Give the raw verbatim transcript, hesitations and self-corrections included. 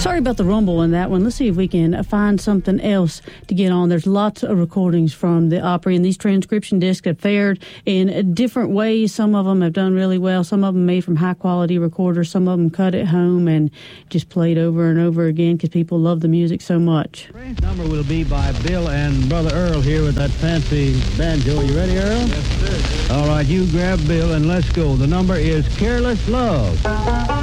Sorry about the rumble in that one. Let's see if we can find something else to get on. There's lots of recordings from the Opry, and these transcription discs have fared in different ways. Some of them have done really well. Some of them made from high-quality recorders. Some of them cut at home and just played over and over again because people love the music so much. The number will be by Bill and Brother Earl here with that fancy banjo. You ready, Earl? Yes, sir. All right, you grab Bill and let's go. The number is Careless Love.